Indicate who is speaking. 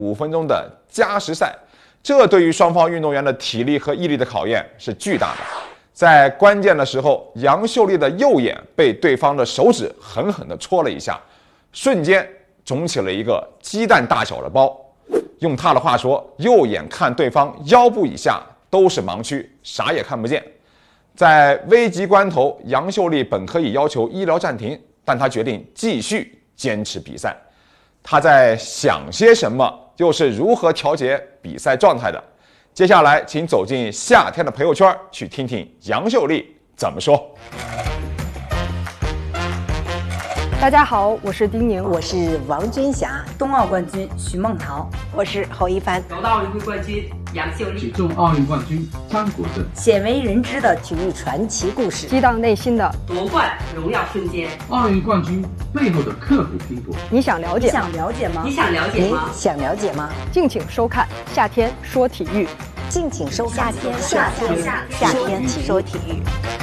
Speaker 1: 5分钟的加时赛，这对于双方运动员的体力和毅力的考验是巨大的。在关键的时候，杨秀丽的右眼被对方的手指狠狠地戳了一下，瞬间肿起了一个鸡蛋大小的包。用她的话说，右眼看对方腰部以下都是盲区，啥也看不见。在危急关头，杨秀丽本可以要求医疗暂停，但她决定继续坚持比赛。她在想些什么，又是如何调节比赛状态的？接下来，请走进夏天的朋友圈，去听听杨秀丽怎么说。
Speaker 2: 大家好，我是丁宁，
Speaker 3: 我是王军霞，
Speaker 4: 冬奥冠军徐梦桃，
Speaker 3: 我是侯一帆，
Speaker 5: 柔道奥运会冠军杨秀丽，
Speaker 6: 举重奥运冠军张国政，
Speaker 4: 鲜为人知的
Speaker 3: 体育传奇故事，
Speaker 2: 激荡内心的
Speaker 5: 夺冠荣耀瞬间，
Speaker 6: 奥运冠军背后的刻苦拼搏。
Speaker 2: 你想了解？
Speaker 4: 你想了解吗？
Speaker 5: 你想了解吗？
Speaker 3: 你想了解吗？
Speaker 2: 敬请收看《夏天说体育》。
Speaker 3: 敬请收看夏天说体育。